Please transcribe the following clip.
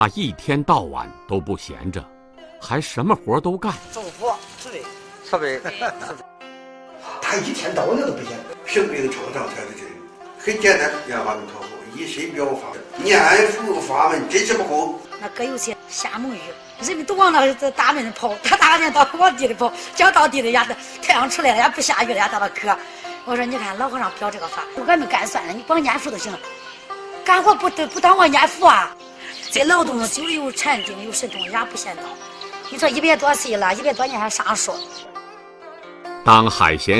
他一天到晚都不闲着，还什么活都干。 政府设备， 他一天到晚都不闲。 平民创造才是真，很简单，让他们托付，以身表法，念佛法门，真是不空。 那哥有些瞎蒙雨，人们都往那大门跑，他大人到往地里跑，讲到地里呀，太阳出来了也不下雨了，也到了渴。我说你看老和尚表这个法，俺们干算了，你光念佛就行了，干活不当我念佛啊。这劳动久了有禅定有神通也不嫌早。你说100多岁了，100多年还上树。 当海贤